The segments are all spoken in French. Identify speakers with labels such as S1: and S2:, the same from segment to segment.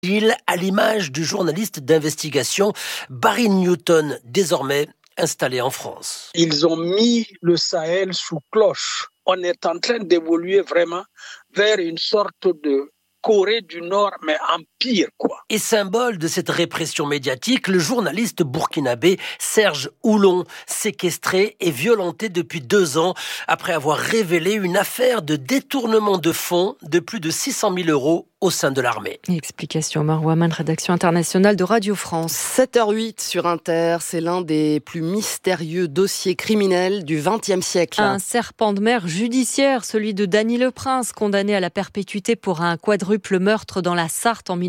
S1: À l'image du journaliste d'investigation Barry Newton, désormais installé en France.
S2: Ils ont mis le Sahel sous cloche. On est en train d'évoluer vraiment vers une sorte de Corée du Nord, mais en pire, quoi.
S1: Et symbole de cette répression médiatique, le journaliste burkinabé Serge Oulon, séquestré et violenté depuis 2 ans après avoir révélé une affaire de détournement de fonds de plus de 600 000 € au sein de l'armée.
S3: Explication Marouaman, rédaction internationale de Radio France.
S4: 7h08 sur Inter, c'est l'un des plus mystérieux dossiers criminels du XXe siècle.
S3: Un serpent de mer judiciaire, celui de Dany Leprince, condamné à la perpétuité pour un quadruple meurtre dans la Sarthe en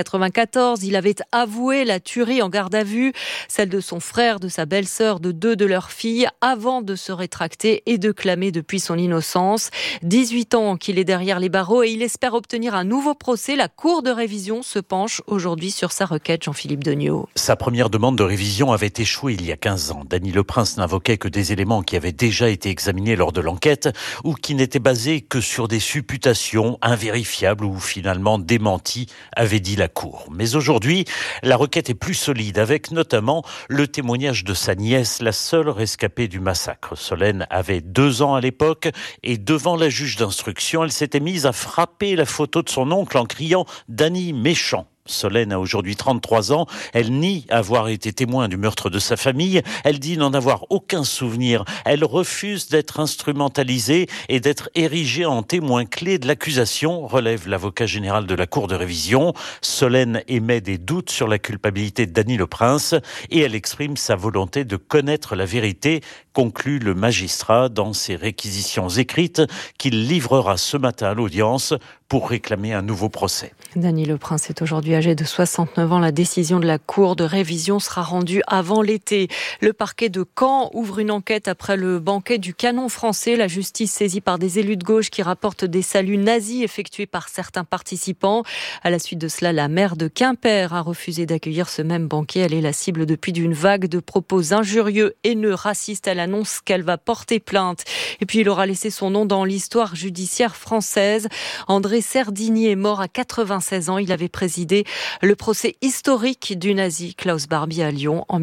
S3: 1994. Il avait avoué la tuerie en garde à vue, celle de son frère, de sa belle-sœur, de 2 de leurs filles, avant de se rétracter et de clamer depuis son innocence. 18 ans qu'il est derrière les barreaux et il espère obtenir un nouveau procès. La Cour de révision se penche aujourd'hui sur sa requête, Jean-Philippe Degnaud.
S5: Sa première demande de révision avait échoué il y a 15 ans. Dany Leprince n'invoquait que des éléments qui avaient déjà été examinés lors de l'enquête ou qui n'étaient basés que sur des supputations invérifiables ou finalement démenties, avait dit la Cour. Mais aujourd'hui, la requête est plus solide, avec notamment le témoignage de sa nièce, la seule rescapée du massacre. Solène avait 2 ans à l'époque et devant la juge d'instruction, elle s'était mise à frapper la photo de son oncle en criant « Dany méchant ». Solène a aujourd'hui 33 ans. Elle nie avoir été témoin du meurtre de sa famille. Elle dit n'en avoir aucun souvenir. Elle refuse d'être instrumentalisée et d'être érigée en témoin clé de l'accusation, relève l'avocat général de la Cour de révision. Solène émet des doutes sur la culpabilité de Dany Leprince et elle exprime sa volonté de connaître la vérité, conclut le magistrat dans ses réquisitions écrites qu'il livrera ce matin à l'audience pour réclamer un nouveau procès.
S3: Dany Leprince est aujourd'hui âgé de 69 ans. La décision de la Cour de révision sera rendue avant l'été. Le parquet de Caen ouvre une enquête après le banquet du canon français. La justice saisie par des élus de gauche qui rapportent des saluts nazis effectués par certains participants. À la suite de cela, la maire de Quimper a refusé d'accueillir ce même banquet. Elle est la cible depuis d'une vague de propos injurieux, haineux, racistes. Elle annonce qu'elle va porter plainte. Et puis il aura laissé son nom dans l'histoire judiciaire française. André Serdini est mort à 96 ans. Il avait présidé le procès historique du nazi Klaus Barbie à Lyon en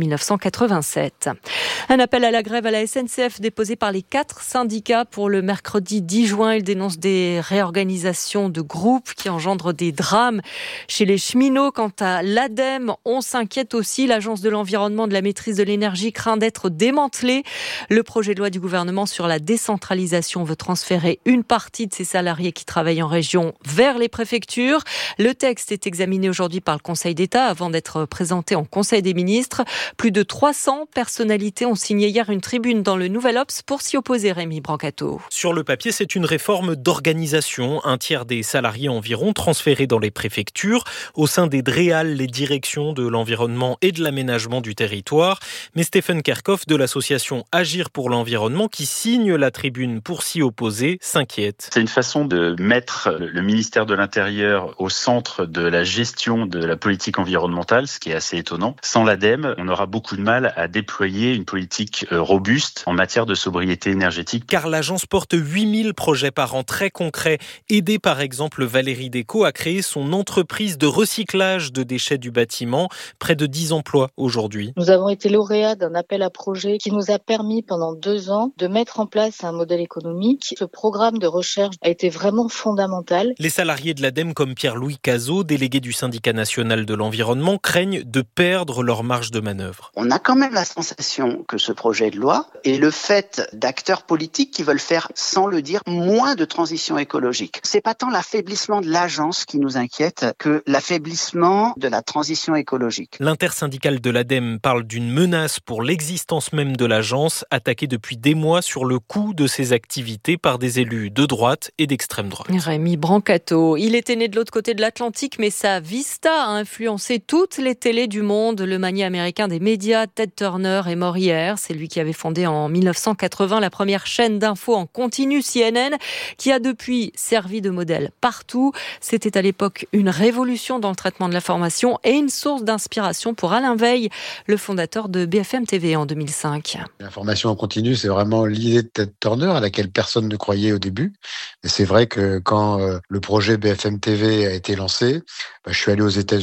S3: 1987. Un appel à la grève à la SNCF déposé par les 4 syndicats pour le mercredi 10 juin. Ils dénoncent des réorganisations de groupes qui engendrent des drames chez les cheminots. Quant à l'ADEME, on s'inquiète aussi. L'Agence de l'environnement, de la maîtrise de l'énergie craint d'être démantelée. Le projet de loi du gouvernement sur la décentralisation veut transférer une partie de ses salariés qui travaillent en région vers les préfectures. Le texte est examiné aujourd'hui par le Conseil d'État avant d'être présenté en Conseil des ministres. Plus de 300 personnalités ont signé hier une tribune dans le Nouvel Obs pour s'y opposer, Rémi Brancato.
S6: Sur le papier, c'est une réforme d'organisation. Un tiers des salariés environ transférés dans les préfectures. Au sein des DREAL, les directions de l'environnement et de l'aménagement du territoire. Mais Stéphane Kerkhoff de l'association Agir pour l'environnement, qui signe la tribune pour s'y opposer, s'inquiète.
S7: C'est une façon de mettre le ministère de l'Intérieur au centre de la gestion de la politique environnementale, ce qui est assez étonnant. Sans l'ADEME, on aura beaucoup de mal à déployer une politique robuste en matière de sobriété énergétique.
S6: Car l'agence porte 8000 projets par an très concrets. Aider par exemple Valérie Déco à créer son entreprise de recyclage de déchets du bâtiment. Près de 10 emplois aujourd'hui.
S8: Nous avons été lauréats d'un appel à projet qui nous a permis pendant 2 ans de mettre en place un modèle économique. Ce programme de recherche a été vraiment fondamental.
S6: Les salariés de l'ADEME comme Pierre-Louis Cazot, délégué du syndicat national de l'environnement, craignent de perdre leur marge de manœuvre.
S9: On a quand même la sensation que ce projet de loi est le fait d'acteurs politiques qui veulent faire, sans le dire, moins de transition écologique. C'est pas tant l'affaiblissement de l'agence qui nous inquiète que l'affaiblissement de la transition écologique.
S6: L'intersyndicale de l'ADEME parle d'une menace pour l'existence même de l'agence, attaquée depuis des mois sur le coût de ses activités par des élus de droite et d'extrême droite.
S3: Rémi Brancato, il était né de l'autre côté de l'Atlantique, mais sa vista a influencé toutes les télés du monde. Le manier américain des médias, Ted Turner, est mort hier. C'est lui qui avait fondé en 1980 la première chaîne d'infos en continu, CNN, qui a depuis servi de modèle partout. C'était à l'époque une révolution dans le traitement de l'information et une source d'inspiration pour Alain Veil, le fondateur de BFM TV en 2005.
S10: L'information en continu, c'est vraiment l'idée de Ted Turner à laquelle personne ne croyait au début. Et c'est vrai que quand le projet BFM TV a été lancé, je suis allé aux États-Unis